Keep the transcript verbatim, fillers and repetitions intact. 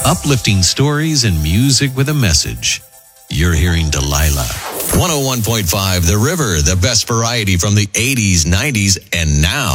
Uplifting stories and music with a message. You're hearing Delilah. one oh one point five The River, the best variety from the eighties, nineties, and now.